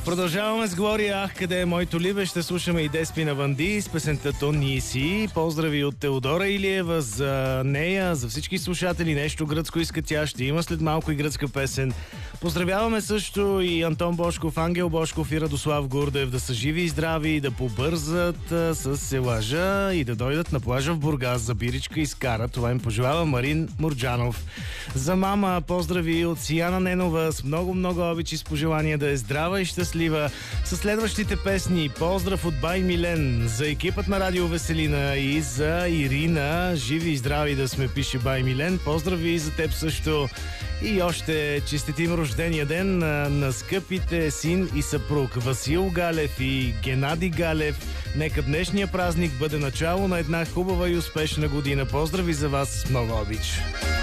Продължаваме с Глория, ах, къде е моето либе. Ще слушаме и Деспина Ванди с песента То Ниси. Поздрави от Теодора Илиева за нея, за всички слушатели. Нещо гръцко иска тя, ще има след малко и гръцка песен. Поздравяваме също и Антон Бошков, Ангел Бошков и Радослав Гурдев да са живи и здрави и да побързат с селажа и да дойдат на плажа в Бургас за биричка и скара. Това им пожелава Марин Мурджанов. За мама поздрави от Сияна Ненова с много обичи, с пожелание да е здрава и щастлива. С следващите песни поздрав от Бай Милен за екипът на Радио Веселина и за Ирина. Живи и здрави да сме, пише Бай Милен. Поздрави и за теб също. И още честитим рождения ден на скъпите син и съпруг Васил Галев и Геннади Галев. Нека днешния празник бъде начало на една хубава и успешна година. Поздрави за вас с много обич!